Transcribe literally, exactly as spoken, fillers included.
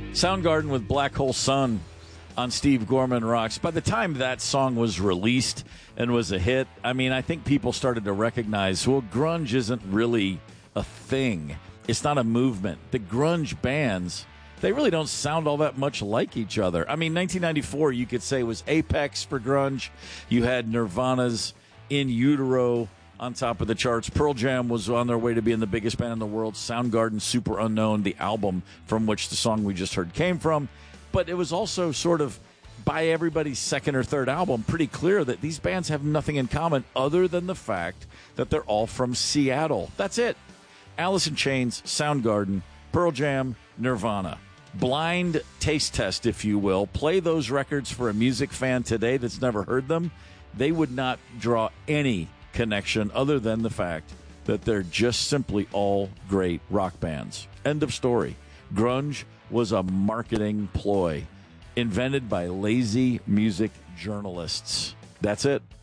Soundgarden with Black Hole Sun on Steve Gorman Rocks. By the time that song was released and was a hit, I mean, I think people started to recognize, well, grunge isn't really a thing. It's not a movement. The grunge bands, they really don't sound all that much like each other. I mean, nineteen ninety-four, you could say, was apex for grunge. You had Nirvana's In Utero on top of the charts. Pearl Jam was on their way to being the biggest band in the world. Soundgarden, Super Unknown, the album from which the song we just heard came from. But it was also sort of, by everybody's second or third album, pretty clear that these bands have nothing in common other than the fact that they're all from Seattle. That's it. Alice in Chains, Soundgarden, Pearl Jam, Nirvana. Blind taste test, if you will. Play those records for a music fan today that's never heard them. They would not draw any connection other than the fact that they're just simply all great rock bands. End of story. Grunge was a marketing ploy invented by lazy music journalists. That's it.